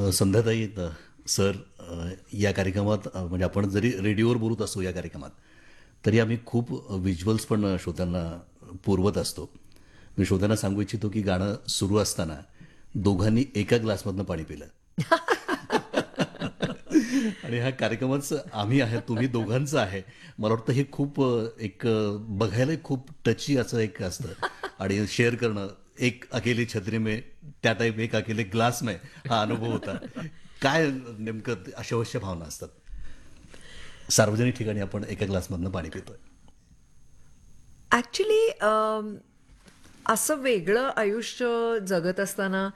संध्याताई sir, या कार्यक्रमात म्हणजे आपण जरी रेडिओवर बोलत असतो या कार्यक्रमात, तरी आम्ही खूप व्हिज्युअल्स पण श्रोत्यांना पुरवत असतो. मी श्रोत्यांना सांगू इच्छितो की गाणं सुरू असताना दोघांनी एका ग्लासमधनं पाणी पिलं. आणि हा कार्यक्रमच आम्ही आहे, तुम्ही दोघांचं आहे. मला वाटतं हे खूप एक बघायला खूप टची असं एक असतं आणि शेअर करणं, एक अकेली छत्री में त्या टाईप एक अकेले ग्लास में हा अनुभव होता. काय नेमकं अशा भावना असतात सार्वजनिक ठिकाणी आपण एका ग्लासमधनं पाणी पितोय. ॲक्च्युली असं वेगळं आयुष्य जगत असताना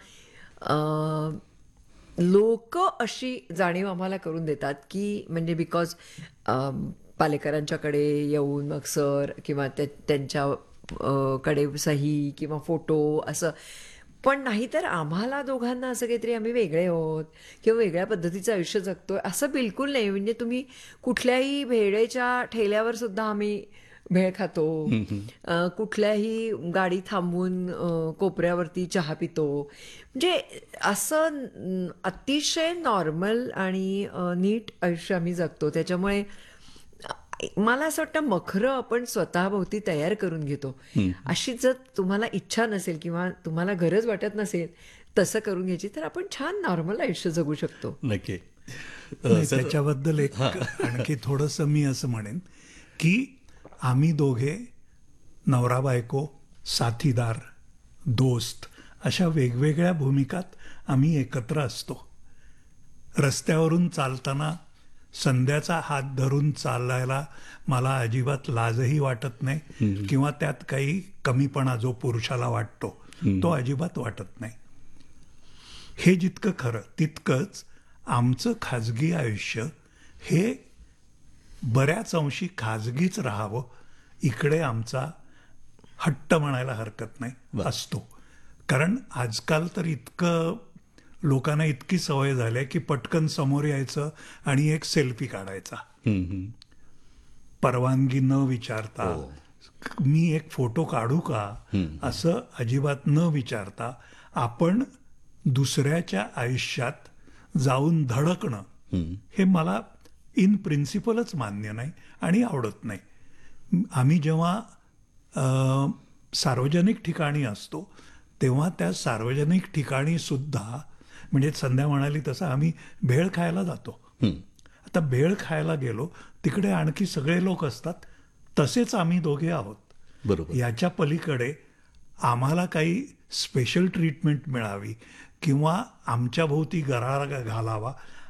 लोक अशी जाणीव आम्हाला करून देतात की म्हणजे बिकॉज पालेकरांच्याकडे येऊन मग सर किंवा त्यांच्या कडे सही किंवा फोटो असं. पण नाहीतर आम्हाला दोघांना असं काहीतरी आम्ही वेगळे आहोत किंवा वेगळ्या पद्धतीचं आयुष्य जगतोय असं बिलकुल नाही. म्हणजे तुम्ही कुठल्याही भेळेच्या ठेल्यावर सुद्धा आम्ही भेळ खातो. कुठल्याही गाडी थांबवून कोपऱ्यावरती चहा पितो. म्हणजे असं अतिशय नॉर्मल आणि नीट आयुष्य आम्ही जगतो. त्याच्यामुळे मला असं वाटतं मखरं आपण स्वतःभोवती तयार करून घेतो. अशी जर तुम्हाला इच्छा नसेल किंवा तुम्हाला गरज वाटत नसेल तसं करून घ्यायची, तर आपण छान नॉर्मल आयुष्य जगू शकतो. नक्की. नाही, सर, त्याच्याबद्दल एक आणखी थोडंसं मी असं म्हणेन की आम्ही दोघे नवरा बायको, साथीदार, दोस्त अशा वेगवेगळ्या भूमिकात आम्ही एकत्र असतो. रस्त्यावरून चालताना संध्याचा हात धरून चालायला मला अजिबात लाजही वाटत नाही किंवा त्यात काही कमीपणा जो पुरुषाला वाटतो तो अजिबात वाटत नाही. हे जितकं खरं तितकंच आमचं खाजगी आयुष्य हे बऱ्याच अंशी खाजगीच राहावं इकडे आमचा हट्ट म्हणायला हरकत नाही असतो. कारण आजकाल तर इतकं लोकांना इतकी सवय झाली आहे की पटकन समोर यायचं आणि एक सेल्फी काढायचा परवानगी न विचारता. मी एक फोटो काढू का असं अजिबात न विचारता आपण दुसऱ्याच्या आयुष्यात जाऊन धडकणं हे मला इन प्रिन्सिपलच मान्य नाही आणि आवडत नाही. आम्ही जेव्हा सार्वजनिक ठिकाणी असतो तेव्हा त्या सार्वजनिक ठिकाणी सुद्धा म्हणजे संध्या म्हणाली तसं आम्ही भेळ खायला जातो. आता भेळ खायला गेलो तिकडे आणखी सगळे लोक असतात, तसेच आम्ही दोघे आहोत. बरोबर. याच्या पलीकडे आम्हाला काही स्पेशल ट्रीटमेंट मिळावी किंवा आमच्या भोवती गरारा घालावा